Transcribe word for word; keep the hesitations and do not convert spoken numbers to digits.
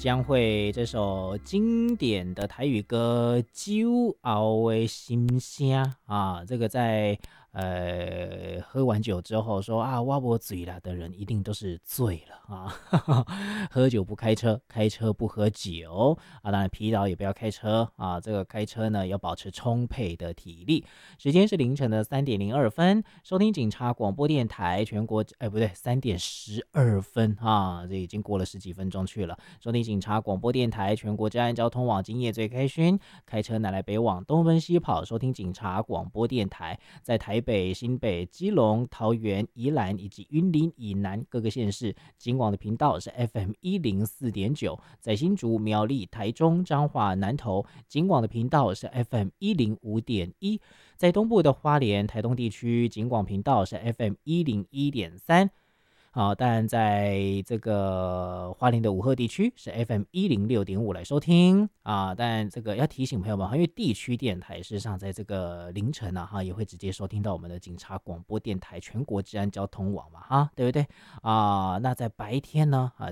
将会这首经典的台语歌《酒后的心声》啊，这个在呃喝完酒之后说啊我没醉了的人，一定都是醉了啊。喝酒不开车，开车不喝酒啊，当然疲劳也不要开车啊。这个开车呢要保持充沛的体力。时间是凌晨的三点零二分，收听警察广播电台全国，哎不对，三点十二分啊，这已经过了十几分钟去了。收听警察广播电台全国治安交通网，今夜最开勋，开车南来北往，东奔西跑，收听警察广播电台，在台北、新北、基隆、桃园、宜兰以及云林以南各个县市，警广的频道是 F M 一零四点九，在新竹、苗栗、台中、彰化、南投，警广的频道是 F M 一零五点一。在东部的花莲、台东地区，警广频道是 F M 一零一点三。好，但在这个花莲的武鹤地区是 F M 一零六点五来收听啊。但这个要提醒朋友们，因为地区电台事实上在这个凌晨啊哈也会直接收听到我们的警察广播电台全国治安交通网嘛哈，对不对啊？那在白天呢啊